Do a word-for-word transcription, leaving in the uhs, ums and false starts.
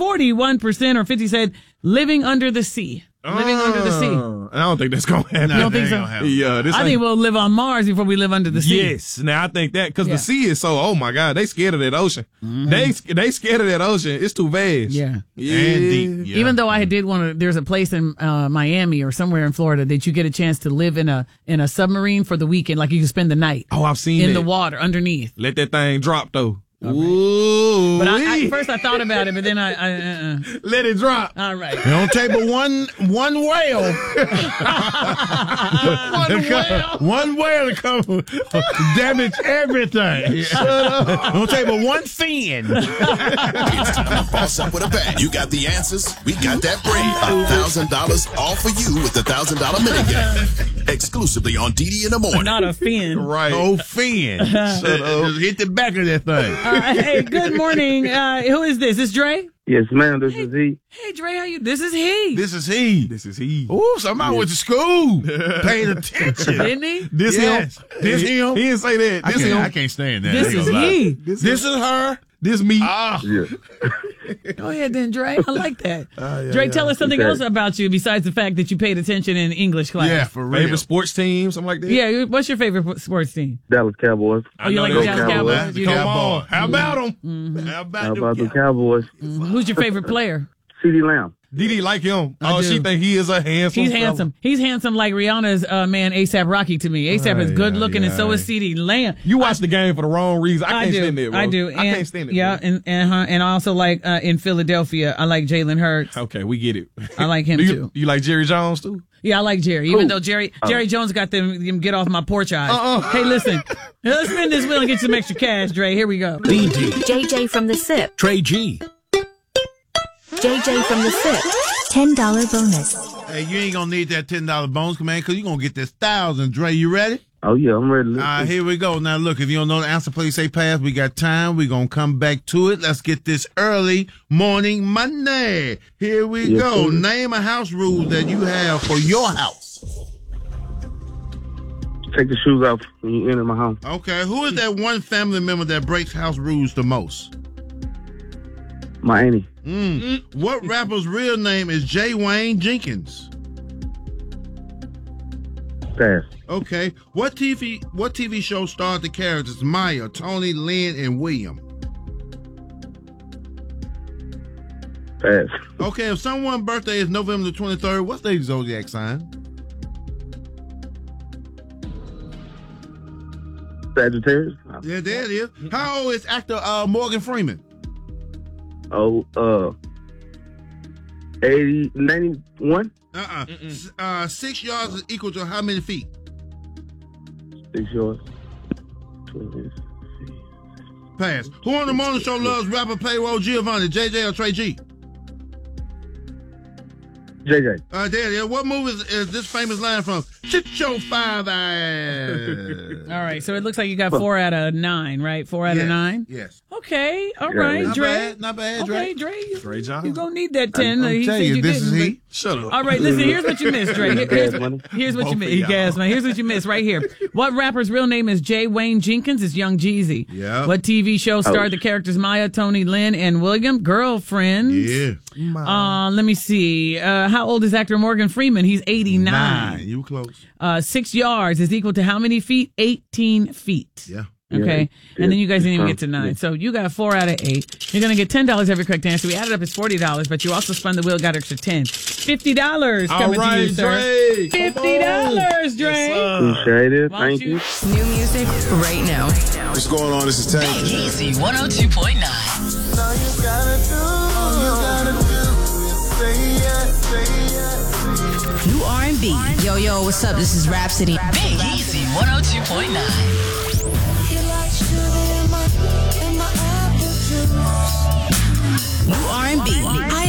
forty-one percent or fifty said living under the sea. Living uh, under the sea. I don't think that's going to happen. You don't think so? Yeah, this I think we'll live on Mars before we live under the sea. Yes. Now, I think that because Yeah. the sea is so, oh, my God, they scared of that ocean. Mm-hmm. They they scared of that ocean. It's too vast. Yeah. Yeah. And deep. Yeah. Even though I did want to, there's a place in uh, Miami or somewhere in Florida that you get a chance to live in a in a submarine for the weekend. Like you can spend the night Oh, I've seen in that. the water underneath. Let that thing drop, though. Ooh. But I, I, first I thought about it, but then I, I uh, uh. Let it drop. All right. It don't take but one one whale. One whale. One whale to come damage everything. Shut up. Don't take but one fin. It's time to boss up with a bang. You got the answers. We got that brain. A thousand dollars all for you with the thousand dollar minigame. Exclusively on D D in the morning. Not a fin. Right. Oh, fin. Shut up. Just hit the back of that thing. Uh, hey, good morning. Uh, who is this? Is Dre? Yes, ma'am. This is he. Hey, Dre, how you? This is he. This is he. This is he. Ooh, somebody went to school. Paid attention. Didn't he? This Yes. him. This he, him. He didn't say that. I This can't, him. I can't stand that. This I ain't is gonna lie. he. This, This is her. this me. Ah. Yeah. Go ahead then, Dre. I like that. Uh, yeah, Dre, yeah. tell us something Okay. else about you besides the fact that you paid attention in English class. Yeah, for real. Favorite sports team, something like that? Yeah, what's your favorite sports team? Dallas Cowboys. Oh, you know like that. the Dallas Go Cowboys? Cowboys. You Come know? on. How about them? Mm-hmm. How about, How about them the Cowboys? Who's your favorite player? CeeDee Lamb. Didi like him. I Oh, do. she think he is a handsome He's fella. handsome. He's handsome like Rihanna's uh, man, ASAP Rocky to me. ASAP is Ay, good ay, looking, and so ay. is CeeDee Lamb. You watch the game for the wrong reason. I, I can't do. stand it, bro. I do. I And- can't stand it. Yeah, bro. and and, uh, and I also like uh, in Philadelphia, I like Jalen Hurts. Okay, we get it. I like him Do you, too. You like Jerry Jones too? Yeah, I like Jerry, even Who? though Jerry Jerry Jones got them, them get off my porch eyes. Uh-uh. Hey, listen, let's spin this wheel and get some extra cash, Dre. Here we go. D D, J J from the S I P. Trey G. J J from the S I P. ten dollar bonus. Hey, you ain't gonna need that ten dollar bonus, man, because you're gonna get this thousand. Dre, you ready? Oh, yeah. I'm ready to All listen. right, here we go. Now, look, if you don't know the answer, please say pass. We got time. We're going to come back to it. Let's get this early morning Monday. Here we Yes, go. sir. Name a house rule that you have for your house. Take the shoes off when you enter my home. Okay, who is that one family member that breaks house rules the most? My auntie. Mm. What rapper's real name is J. Wayne Jenkins? Pass. Okay, what T V what T V show starred the characters Maya, Tony, Lynn, and William? Pass. Okay, if someone's birthday is November the twenty-third, what's their zodiac sign? Sagittarius. Yeah, there it is. How old is actor uh, Morgan Freeman? Oh, uh, eighty, ninety-one. Uh-uh. S- uh, six yards is equal to how many feet? Six yards. twenty. Pass. Who on the morning show loves rapper Payroll Giovanni, J J or Trey G? J J. Uh, there it is. What movie is, is this famous line from? Shut your five ass. All right, so it looks like you got four out of nine, right? Four out Yes, of nine. Yes. Okay, all Yeah, right, Not Dre. bad. Not bad, Dre. Okay, Dre. You, Dre Jones. you gonna need that ten. I'm Uh, he telling said you, this didn't, is but- he. Shut up. All right, listen, here's what you missed, Dre. Here- Here's, Gas money. here's what you Both missed. of He y'all. gas, man. Here's what you missed right here. What rapper's real name is J. Wayne Jenkins? It's Young Jeezy. Yeah. What T V show starred Ouch. the characters Maya, Tony, Lynn, and William? Girlfriends. Yeah. Uh, let me see. Uh, how old is actor Morgan Freeman? He's eighty-nine. Nine. You were close. Uh, six yards is equal to how many feet? eighteen feet. Yeah. Okay. Yeah, And then you guys didn't even yeah. get to nine. So you got four out of eight. You're going to get ten dollars every correct answer. We added up, it's forty dollars, but you also spun the wheel, got extra ten. fifty dollars All coming right, to you, sir. Dre. fifty dollars, Dre. Yes, sir. Appreciate it. Why Thank don't you. you- New music right now. What's going on? This is Tank. Easy one oh two point nine. All you gotta do, all you gotta do is say yes, say yes. New R and B. Yo, yo, what's up? This is Rhapsody. Big Easy one oh two point nine. You like sugar in my, in my apple juice. New R and B.